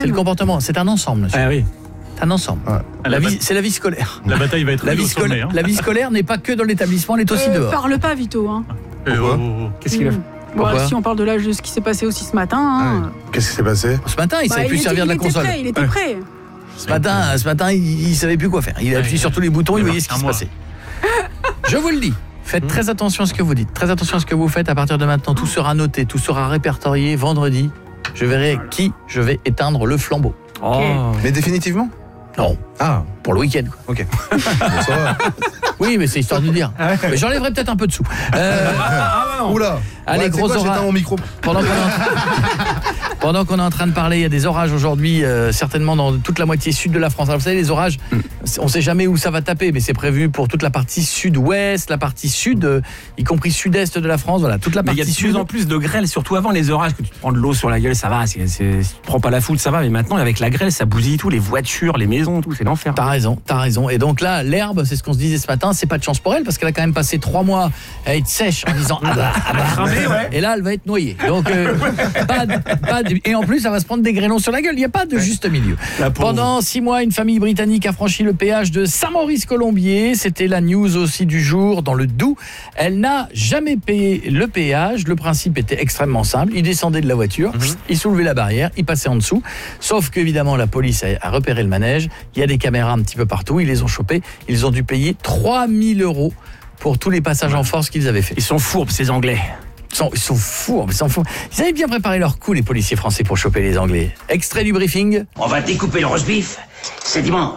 C'est le comportement, c'est un ensemble, monsieur. Ah oui. C'est un ensemble. Ouais. C'est la vie scolaire. La bataille va être la vie scolaire. La vie scolaire n'est pas que dans l'établissement, elle est aussi dehors. Parle pas, Vito. Hein. Qu'est-ce qu'il a fait? Bon, si on parle de l'âge de ce qui s'est passé aussi ce matin. Hein. Qu'est-ce qui s'est passé? Ce matin, il savait plus servir de la console. Il était prêt. Ce matin, il savait plus quoi faire. Il a appuyé sur tous les boutons, il voyait ce qui se passait. Je vous le dis. Faites très attention à ce que vous dites, très attention à ce que vous faites. À partir de maintenant, tout sera noté, tout sera répertorié. Vendredi, je verrai qui je vais éteindre le flambeau. Okay. Mais définitivement? Non. Ah, pour le week-end. Ok. Bon, ça va. Oui, mais c'est histoire de dire. Mais j'enlèverai peut-être un peu de sous. Oula. Allez, gros orage. Mon micro. Pendant qu'on est en train de parler, il y a des orages aujourd'hui, certainement dans toute la moitié sud de la France. Alors, vous savez, les orages, on ne sait jamais où ça va taper, mais c'est prévu pour toute la partie sud-ouest, la partie sud, y compris sud-est de la France. Voilà, toute la partie sud. Il y a de plus en plus de grêle, surtout avant les orages, que tu te prends de l'eau sur la gueule, ça va. Tu ne prends pas la foudre, ça va. Mais maintenant, avec la grêle, ça bousille tout, les voitures, les maisons, tout, c'est l'enfer. T'as raison. Et donc là, l'herbe, c'est ce qu'on se disait ce matin, c'est pas de chance pour elle, parce qu'elle a quand même passé 3 mois à être sèche en disant et là, elle va être noyée. Donc, et en plus, ça va se prendre des grêlons sur la gueule. Il n'y a pas de juste milieu. Pendant 6 mois, une famille britannique a franchi le péage de Saint-Maurice-Colombier. C'était la news aussi du jour dans le Doubs. Elle n'a jamais payé le péage. Le principe était extrêmement simple. Il descendait de la voiture, il soulevait la barrière, il passait en dessous. Sauf qu'évidemment, la police a repéré le manège. Il y a des caméras un petit peu partout. Ils les ont chopés. Ils ont dû payer 3 000 € pour tous les passages en force qu'ils avaient fait. Ils sont fourbes, ces Anglais. Ils sont fous. Ils avaient bien préparé leur coup, les policiers français, pour choper les Anglais. Extrait du briefing. On va découper le roast beef. C'est dimanche.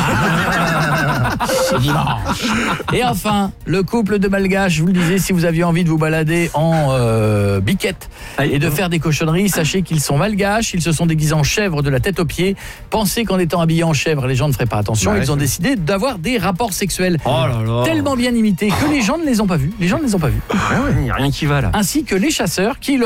C'est dimanche. Et enfin, le couple de Malgaches, je vous le disais, si vous aviez envie de vous balader en biquette et de faire des cochonneries, sachez qu'ils sont malgaches, ils se sont déguisés en chèvre de la tête aux pieds. Pensez qu'en étant habillés en chèvre, les gens ne feraient pas attention. Ils ont décidé d'avoir des rapports sexuels tellement bien imités que les gens ne les ont pas vus. Il n'y a rien qui va là. Ainsi que les chasseurs qui